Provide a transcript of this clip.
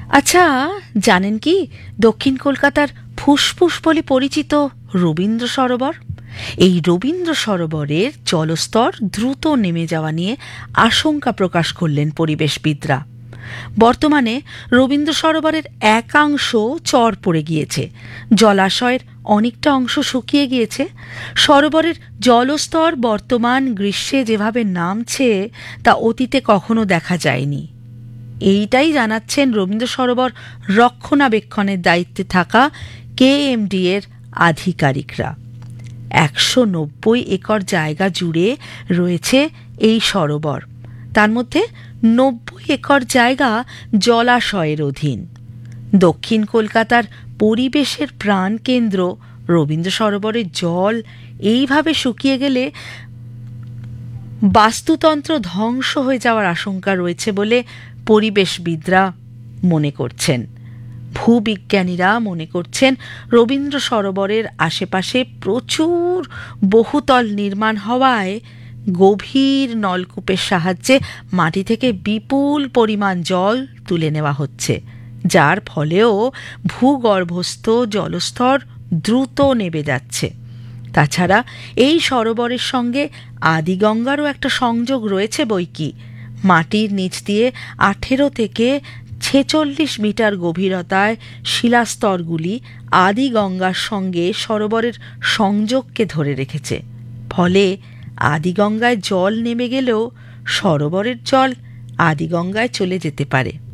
আচ্ছা, জানেন কি দক্ষিণ কলকাতার ফুসফুস বলে পরিচিত রবীন্দ্র সরোবর? এই রবীন্দ্র সরোবরের জলস্তর দ্রুত নেমে যাওয়া নিয়ে আশঙ্কা প্রকাশ করলেন পরিবেশবিদরা। বর্তমানে রবীন্দ্র সরোবরের একাংশ চর পড়ে গিয়েছে, জলাশয়ের অনেকটা অংশ শুকিয়ে গিয়েছে। সরোবরের জলস্তর বর্তমান গ্রীষ্মে যেভাবে নামছে তা অতীতে কখনো দেখা যায়নি। এইটাই জানাচ্ছেন রবীন্দ্র সরোবর রক্ষণাবেক্ষণের দায়িত্বে থাকা কেএমডি এর আধিকারিকরা। ১৯০ একর জায়গা জুড়ে রয়েছে এই সরোবর, তার মধ্যে ৯০ একর জায়গা জলাশয়ের অধীন। দক্ষিণ কলকাতার পরিবেশের প্রাণকেন্দ্র রবীন্দ্র সরোবরের জল এইভাবে শুকিয়ে গেলে বাস্তুতন্ত্র ধ্বংস হয়ে যাওয়ার আশঙ্কা রয়েছে বলে পরিবেশবিদরা মনে করছেন। ভূবিজ্ঞানীরা মনে করছেন রবীন্দ্র সরোবরের আশেপাশে প্রচুর বহুতল নির্মাণ হওয়ায় গভীর নলকূপের সাহায্যে মাটি থেকে বিপুল পরিমাণ জল তুলে নেওয়া হচ্ছে, যার ফলেও ভূগর্ভস্থ জলস্তর দ্রুত নেমে যাচ্ছে। তাছাড়া এই সরোবরের সঙ্গে আদিগঙ্গারও একটা সংযোগ রয়েছে বৈকি। মাটির নিচ দিয়ে ১৮ থেকে ৪৬ মিটার গভীরতায় শিলাস্তরগুলি আদিগঙ্গার সঙ্গে সরোবরের সংযোগকে ধরে রেখেছে। ফলে আদিগঙ্গায় জল নেমে গেলেও সরোবরের জল আদিগঙ্গায় চলে যেতে পারে।